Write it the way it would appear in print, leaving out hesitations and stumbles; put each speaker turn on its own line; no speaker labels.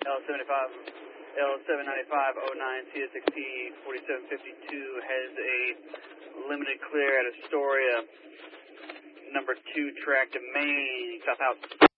L75, L79509 CSXT 4752 has a limited clear at Astoria, number 2 track to Main, south out.